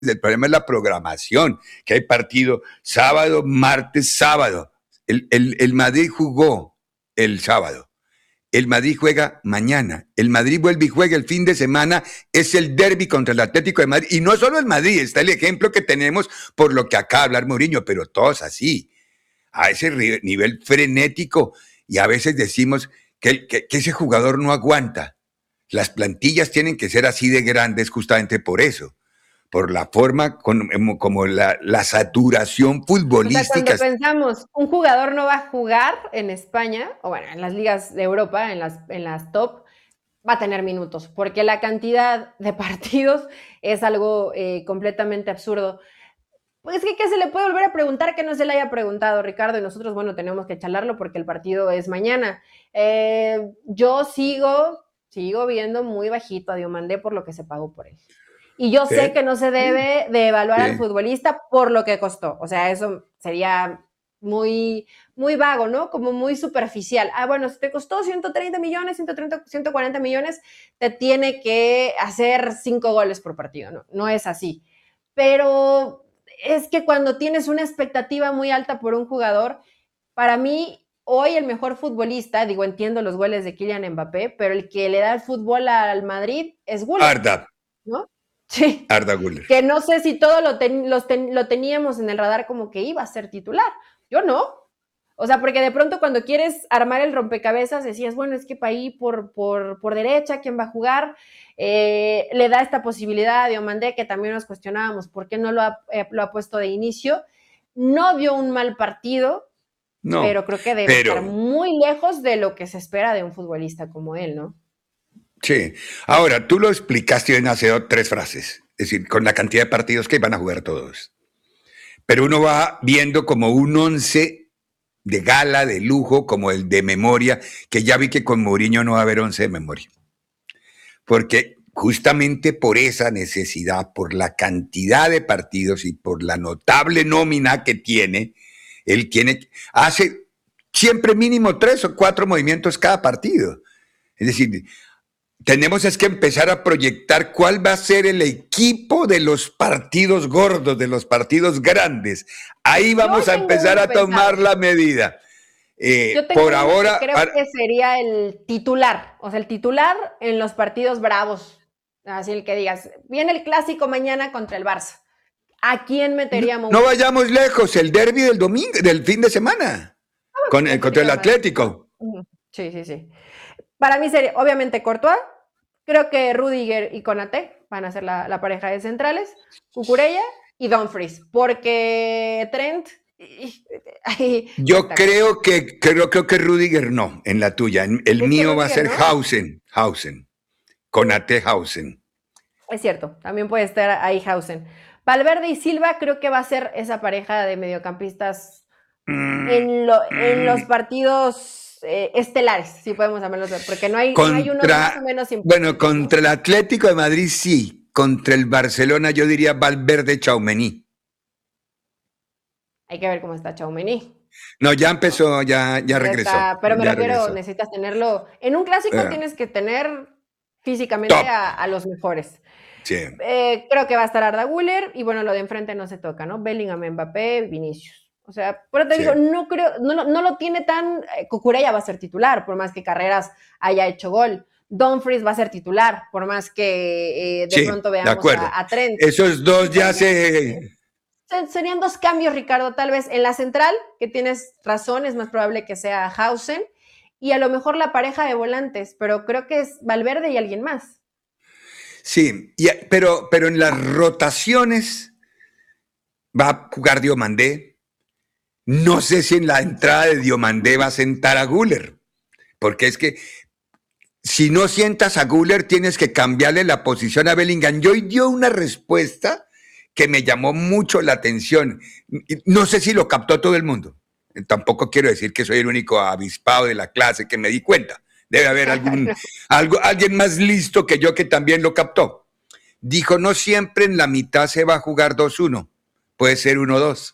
el problema es la programación, que hay partido sábado, martes, sábado. El Madrid jugó el sábado. El Madrid juega mañana. El Madrid vuelve y juega el fin de semana. Es el derbi contra el Atlético de Madrid. Y no solo el Madrid, está el ejemplo que tenemos por lo que acaba de hablar Mourinho, pero todos así, a ese nivel frenético. Y a veces decimos que ese jugador no aguanta. Las plantillas tienen que ser así de grandes justamente por eso, por la forma como la saturación O sea, futbolística. cuando pensamos, un jugador no va a jugar en España, o bueno, en las ligas de Europa, en las top, va a tener minutos, porque la cantidad de partidos es algo completamente absurdo. Pues que se le puede volver a preguntar que no se le haya preguntado, Ricardo, y nosotros, bueno, tenemos que charlarlo porque el partido es mañana. Yo sigo viendo muy bajito a Diomandé por lo que se pagó por él. Y yo sé que no se debe de evaluar al futbolista por lo que costó. O sea, eso sería muy, muy vago, ¿no? Como muy superficial. Ah, bueno, si te costó 130 millones, 140 millones, te tiene que hacer 5 goles por partido. No, no es así. Pero es que cuando tienes una expectativa muy alta por un jugador, para mí, hoy el mejor futbolista, digo, entiendo los goles de Kylian Mbappé, pero el que le da el fútbol al Madrid es Güler. Arda. ¿No? Sí. Arda Güler. Que no sé si todo lo teníamos en el radar como que iba a ser titular. Yo no. O sea, porque de pronto cuando quieres armar el rompecabezas decías, bueno, es que para ahí por derecha, ¿quién va a jugar? Le da esta posibilidad a Diomandé, que también nos cuestionábamos por qué no lo ha puesto de inicio. No vio un mal partido, no, pero creo que debe estar muy lejos de lo que se espera de un futbolista como él, ¿no? Sí. Ahora, tú lo explicaste en hace 3 frases, es decir, con la cantidad de partidos que van a jugar todos. Pero uno va viendo como un 11 de gala, de lujo, como el de memoria, que ya vi que con Mourinho no va a haber 11 de memoria. Porque justamente por esa necesidad, por la cantidad de partidos y por la notable nómina que tiene, él hace siempre mínimo 3 o 4 movimientos cada partido. Es decir, tenemos que empezar a proyectar cuál va a ser el equipo de los partidos gordos, de los partidos grandes. Ahí vamos a empezar a tomar la medida. Yo tengo por ahora que creo que sería el titular, o sea, el titular en los partidos bravos. Así el que digas, viene el clásico mañana contra el Barça. ¿A quién meteríamos? No vayamos lejos, el derbi del domingo, del fin de semana, contra el Atlético. Sí, sí, sí. Para mí sería, obviamente, Courtois. Creo que Rudiger y Konaté van a ser la pareja de centrales. Cucurella y Dumfries. Porque Trent... Yo creo que Rudiger no, en la tuya. El mío va a ser Hausen. Konaté, Hausen. Es cierto, también puede estar ahí Hausen. Valverde y Silva creo que va a ser esa pareja de mediocampistas en los partidos estelares, si podemos llamarlos, porque no hay unos más o menos importantes. Bueno, contra el Atlético de Madrid sí, contra el Barcelona yo diría Valverde, Tchouaméni. Hay que ver cómo está Tchouaméni. No, ya empezó, ya regresó. Pero me refiero, necesitas tenerlo. En un clásico tienes que tener físicamente a los mejores. Sí. Creo que va a estar Arda Güler y bueno, lo de enfrente no se toca, ¿no? Bellingham, Mbappé, Vinicius. O sea, por eso te digo, no creo, no lo tiene tan. Cucurella va a ser titular, por más que Carreras haya hecho gol. Dumfries va a ser titular, por más que de pronto veamos a Trent. Esos dos ya serían 2 cambios, Ricardo, tal vez en la central, que tienes razón, es más probable que sea Hausen, y a lo mejor la pareja de volantes, pero creo que es Valverde y alguien más. Sí, pero en las rotaciones va a jugar Diomandé. No sé si en la entrada de Diomandé va a sentar a Güler, porque es que si no sientas a Güler tienes que cambiarle la posición a Bellingham. Y hoy dio una respuesta que me llamó mucho la atención. No sé si lo captó todo el mundo. Tampoco quiero decir que soy el único avispado de la clase que me di cuenta. Debe haber alguien más listo que yo que también lo captó. Dijo, no siempre en la mitad se va a jugar 2-1. Puede ser 1-2.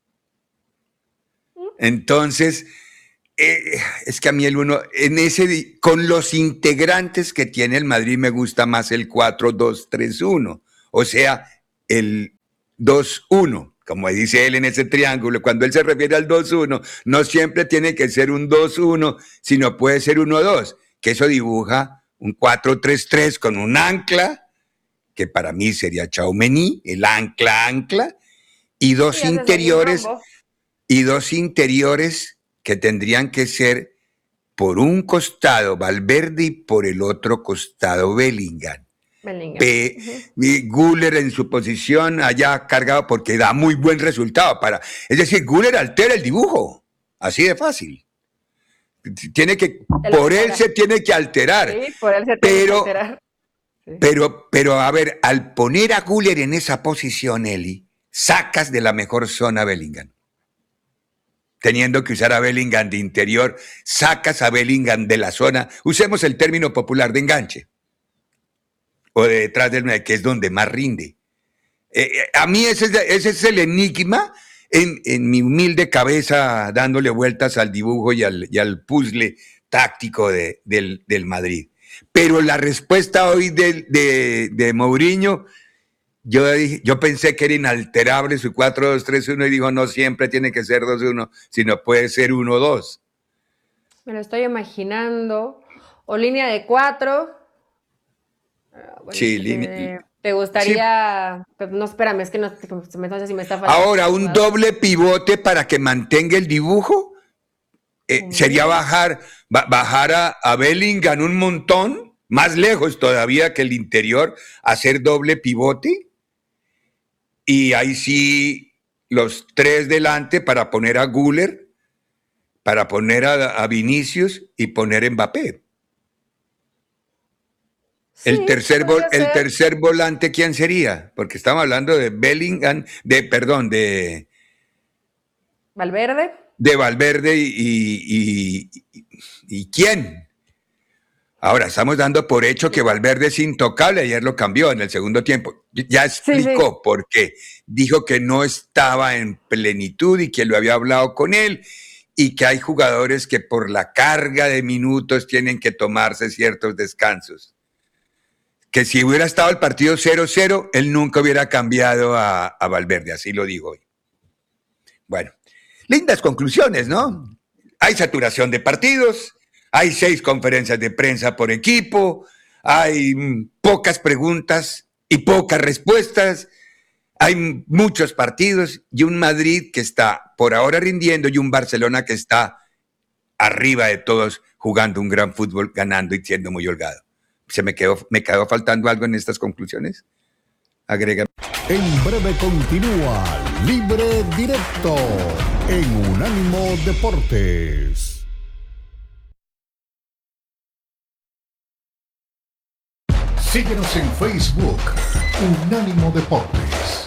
Entonces, es que a mí el 1, con los integrantes que tiene el Madrid me gusta más el 4-2-3-1. O sea, el 2-1, como dice él en ese triángulo. Cuando él se refiere al 2-1, no siempre tiene que ser un 2-1, sino puede ser 1-2, que eso dibuja un 4-3-3 con un ancla, que para mí sería Tchouaméni, el ancla, y dos interiores que tendrían que ser por un costado Valverde y por el otro costado Bellingham. Güler en su posición allá cargado porque da muy buen resultado es decir, Güler altera el dibujo, así de fácil. Por él se tiene que alterar. Sí, por él se tiene que alterar. Sí. Pero a ver, al poner a Güler en esa posición, Eli, sacas de la mejor zona a Bellingham. Teniendo que usar a Bellingham de interior, sacas a Bellingham de la zona, usemos el término popular de enganche, o de detrás del medio, que es donde más rinde. A mí ese es el enigma en mi humilde cabeza, dándole vueltas al dibujo y al puzzle táctico del Madrid. Pero la respuesta hoy de Mourinho, yo pensé que era inalterable su 4-2-3-1 y dijo, no siempre tiene que ser 2-1, sino puede ser 1-2. Me lo estoy imaginando. O línea de 4. Bueno, sí, ¿te gustaría? Sí. No, espérame, es que no sé si me está faltando. Ahora, un doble pivote para que mantenga el dibujo. Sería bajar a Bellingham un montón, más lejos todavía que el interior, hacer doble pivote. Y ahí sí, los tres delante para poner a Güler, para poner a Vinicius y poner a Mbappé. Sí, el tercer volante, ¿quién sería? Porque estamos hablando de Bellingham, de Valverde. De Valverde y ¿quién? Ahora, estamos dando por hecho que Valverde es intocable, ayer lo cambió en el segundo tiempo. Ya explicó por qué. Dijo que no estaba en plenitud y que lo había hablado con él y que hay jugadores que por la carga de minutos tienen que tomarse ciertos descansos. Que si hubiera estado el partido 0-0, él nunca hubiera cambiado a Valverde, así lo dijo hoy. Bueno, lindas conclusiones, ¿no? Hay saturación de partidos, hay 6 conferencias de prensa por equipo, hay pocas preguntas y pocas respuestas, hay muchos partidos y un Madrid que está por ahora rindiendo y un Barcelona que está arriba de todos jugando un gran fútbol, ganando y siendo muy holgado. ¿Me quedó faltando algo en estas conclusiones? Agrega. En breve continúa Libre Directo en Unánimo Deportes. Síguenos en Facebook, Unánimo Deportes.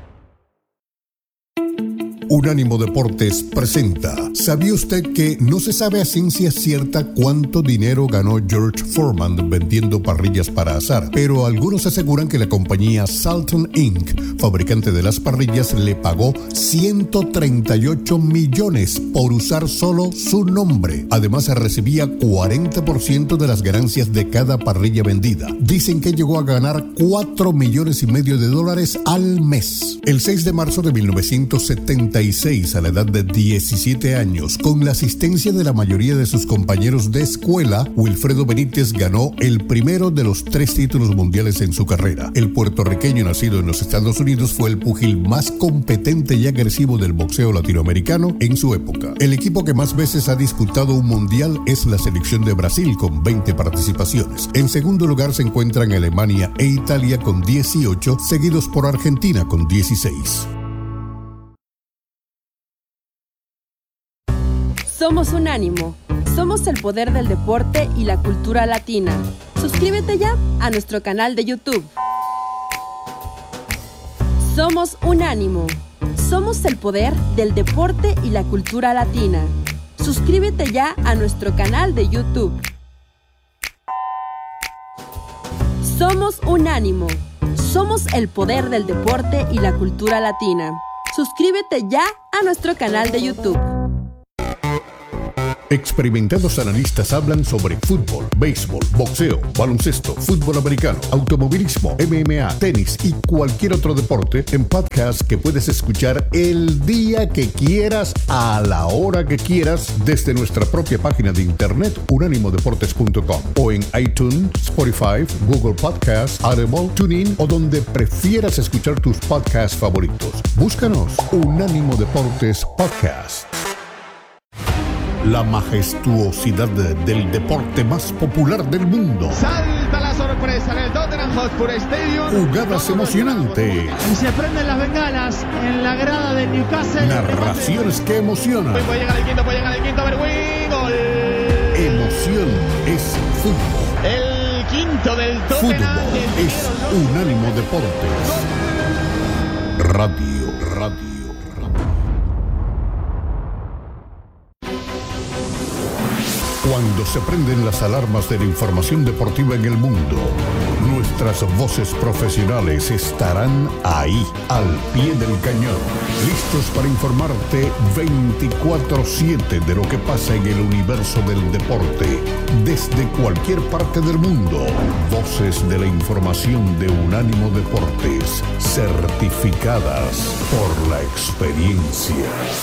Unánimo Deportes presenta. ¿Sabía usted que no se sabe a ciencia cierta cuánto dinero ganó George Foreman vendiendo parrillas para asar? Pero algunos aseguran que la compañía Salton Inc., fabricante de las parrillas, le pagó 138 millones por usar solo su nombre. Además, recibía 40% de las ganancias de cada parrilla vendida. Dicen que llegó a ganar $4,5 millones al mes. El 6 de marzo de 1976, a la edad de 17 años, con la asistencia de la mayoría de sus compañeros de escuela, Wilfredo Benítez ganó el primero de los 3 títulos mundiales en su carrera. El puertorriqueño nacido en los Estados Unidos fue el púgil más competente y agresivo del boxeo latinoamericano en su época. El equipo que más veces ha disputado un mundial es la selección de Brasil, con 20 participaciones. En segundo lugar se encuentran Alemania e Italia con 18, seguidos por Argentina con 16. Somos Unánimo. Somos el poder del deporte y la cultura latina. Suscríbete ya a nuestro canal de YouTube. Somos Unánimo. Somos el poder del deporte y la cultura latina. Suscríbete ya a nuestro canal de YouTube. Somos Unánimo. Somos el poder del deporte y la cultura latina. Suscríbete ya a nuestro canal de YouTube. Experimentados analistas hablan sobre fútbol, béisbol, boxeo, baloncesto, fútbol americano, automovilismo, MMA, tenis y cualquier otro deporte en podcast que puedes escuchar el día que quieras, a la hora que quieras, desde nuestra propia página de internet unánimodeportes.com o en iTunes, Spotify, Google Podcasts, Audible, TuneIn o donde prefieras escuchar tus podcasts favoritos. Búscanos Unánimo Deportes Podcast. La majestuosidad del deporte más popular del mundo. Salta la sorpresa en el Tottenham Hotspur Stadium. Jugadas emocionantes. Y se prenden las bengalas en la grada de Newcastle. Narraciones que emocionan. Puede llegar el quinto, Berwin, gol. Emoción es fútbol. El quinto del Tottenham. Fútbol es Unánimo Deportes. Radio. Cuando se prenden las alarmas de la información deportiva en el mundo, nuestras voces profesionales estarán ahí, al pie del cañón, listos para informarte 24/7 de lo que pasa en el universo del deporte, desde cualquier parte del mundo. Voces de la información de Unánimo Deportes, certificadas por la experiencia.